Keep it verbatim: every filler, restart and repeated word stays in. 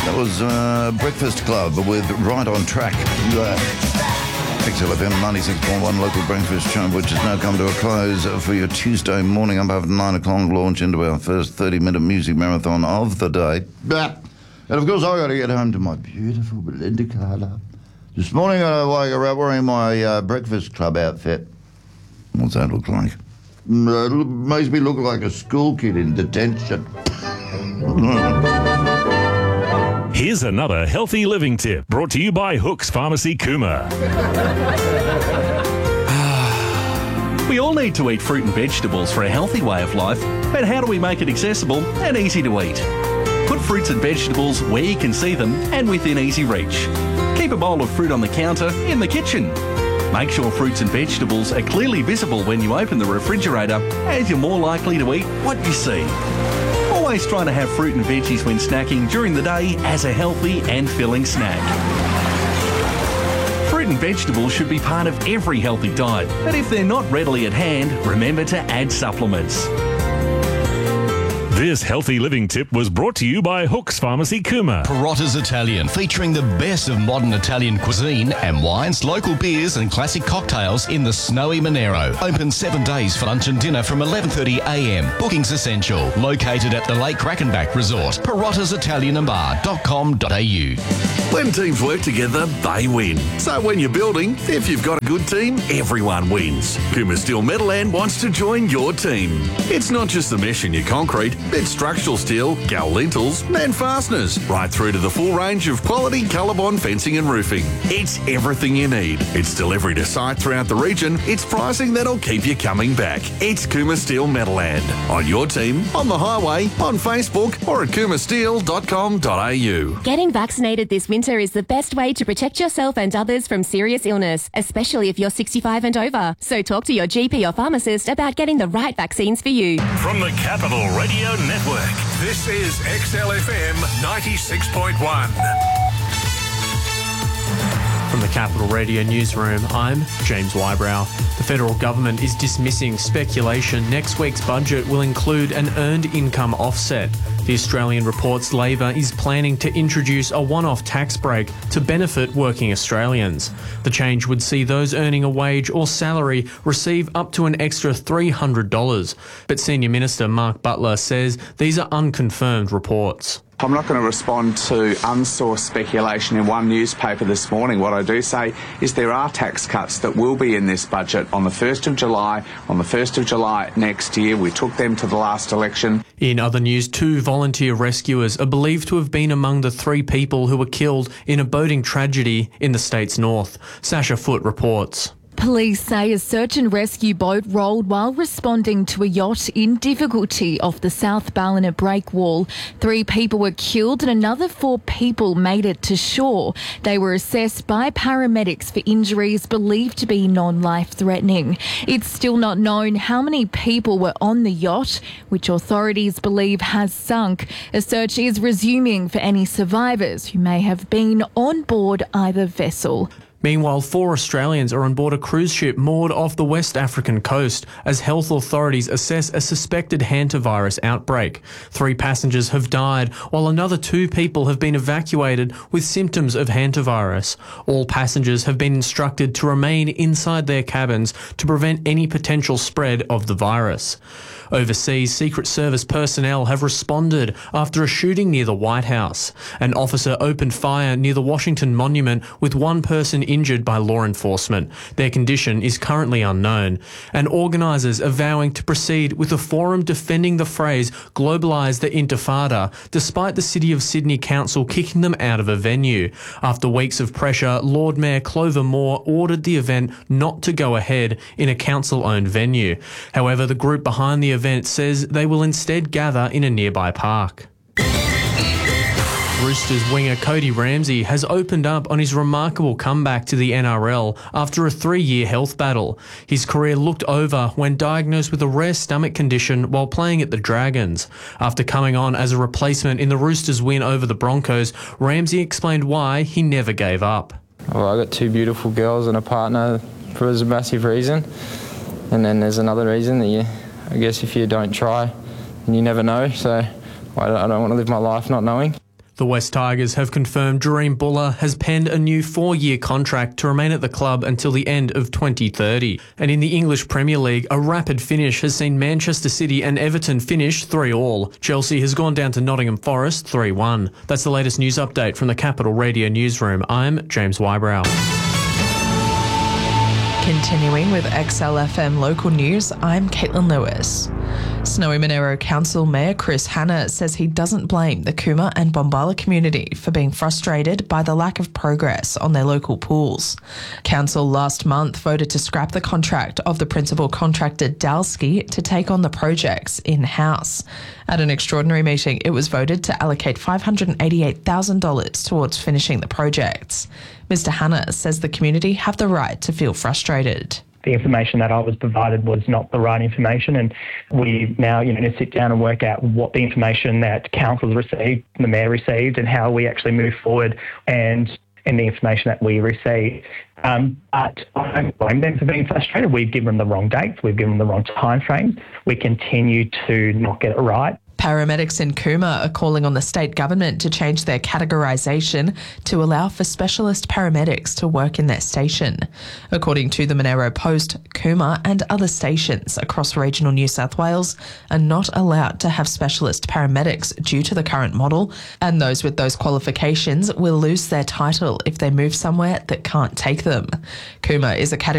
That was uh, Breakfast Club with Right on Track. X L F M ninety-six point one local breakfast show, which has now come to a close for your Tuesday morning. I'm having nine o'clock launch into our first thirty-minute music marathon of the day. And of course, I've got to get home to my beautiful Belinda Carter. This morning I woke up wearing my uh, Breakfast Club outfit. What's that look like? It makes me look like a school kid in detention. Here's another healthy living tip brought to you by Hooks Pharmacy Cooma. We all need to eat fruit and vegetables for a healthy way of life, but how do we make it accessible and easy to eat? Put fruits and vegetables where you can see them and within easy reach. Keep a bowl of fruit on the counter in the kitchen. Make sure fruits and vegetables are clearly visible when you open the refrigerator, as you're more likely to eat what you see. Always try to have fruit and veggies when snacking during the day as a healthy and filling snack. Fruit and vegetables should be part of every healthy diet, but if they're not readily at hand, remember to add supplements. This healthy living tip was brought to you by Hooks Pharmacy Cooma. Perotta's Italian, featuring the best of modern Italian cuisine and wines, local beers and classic cocktails in the snowy Monero. Open seven days for lunch and dinner from eleven thirty a m. Bookings essential. Located at the Lake Crackenback Resort. Perottas Italian and Bar dot com dot a u. When teams work together, they win. So when you're building, if you've got a good team, everyone wins. Cooma Steel Meadowland wants to join your team. It's not just the mesh in your concrete, it's structural steel, gal lintels and fasteners, right through to the full range of quality Colorbond fencing and roofing. It's everything you need. It's delivery to site throughout the region. It's pricing that'll keep you coming back. It's Cooma Steel Meadowland. On your team, on the highway, on Facebook or at cooma steel dot com dot a u. Getting vaccinated this winter is the best way to protect yourself and others from serious illness, especially if you're sixty-five and over. So talk to your G P or pharmacist about getting the right vaccines for you. From the Capital Radio Network, this is X L F M ninety-six point one. From the Capital Radio Newsroom, I'm James Wybrow. The federal government is dismissing speculation next week's budget will include an earned income offset. The Australian reports Labor is planning to introduce a one-off tax break to benefit working Australians. The change would see those earning a wage or salary receive up to an extra three hundred dollars. But Senior Minister Mark Butler says these are unconfirmed reports. I'm not going to respond to unsourced speculation in one newspaper this morning. What I do say is there are tax cuts that will be in this budget on the first of July, on the first of July next year. We took them to the last election. In other news, two volunteer rescuers are believed to have been among the three people who were killed in a boating tragedy in the state's north. Sasha Foote reports. Police say a search and rescue boat rolled while responding to a yacht in difficulty off the South Ballina breakwall. Three people were killed and another four people made it to shore. They were assessed by paramedics for injuries believed to be non-life-threatening. It's still not known how many people were on the yacht, which authorities believe has sunk. A search is resuming for any survivors who may have been on board either vessel. Meanwhile, four Australians are on board a cruise ship moored off the West African coast as health authorities assess a suspected hantavirus outbreak. Three passengers have died, while another two people have been evacuated with symptoms of hantavirus. All passengers have been instructed to remain inside their cabins to prevent any potential spread of the virus. Overseas, Secret Service personnel have responded after a shooting near the White House. An officer opened fire near the Washington Monument with one person injured by law enforcement. Their condition is currently unknown. And organisers are vowing to proceed with a forum defending the phrase "globalise the intifada," despite the City of Sydney Council kicking them out of a venue. After weeks of pressure, Lord Mayor Clover Moore ordered the event not to go ahead in a council-owned venue. However, the group behind the event says they will instead gather in a nearby park. Roosters winger Cody Ramsey has opened up on his remarkable comeback to the N R L after a three-year health battle. His career looked over when diagnosed with a rare stomach condition while playing at the Dragons. After coming on as a replacement in the Roosters' win over the Broncos, Ramsey explained why he never gave up. Well, I got two beautiful girls and a partner for a massive reason. And then there's another reason that you, I guess if you don't try, then you never know. So I don't, I don't want to live my life not knowing. The West Tigers have confirmed Dream Buller has penned a new four-year contract to remain at the club until the end of twenty thirty. And in the English Premier League, a rapid finish has seen Manchester City and Everton finish three all. Chelsea has gone down to Nottingham Forest three one. That's the latest news update from the Capital Radio Newsroom. I'm James Wybrow. Continuing with X L F M local news, I'm Caitlin Lewis. Snowy Monaro Council Mayor Chris Hanna says he doesn't blame the Cooma and Bombala community for being frustrated by the lack of progress on their local pools. Council last month voted to scrap the contract of the principal contractor Dalsky to take on the projects in-house. At an extraordinary meeting, it was voted to allocate five hundred eighty-eight thousand dollars towards finishing the projects. Mister Hanna says the community have the right to feel frustrated. The information that I was provided was not the right information, and we now, you know, need to sit down and work out what the information that council's received, the mayor received, and how we actually move forward and in the information that we receive. Um, but I don't blame them for being frustrated. We've given them the wrong dates. We've given them the wrong timeframes. We continue to not get it right. Paramedics in Cooma are calling on the state government to change their categorisation to allow for specialist paramedics to work in their station. According to the Monaro Post, Cooma and other stations across regional New South Wales are not allowed to have specialist paramedics due to the current model, and those with those qualifications will lose their title if they move somewhere that can't take them. Cooma is a category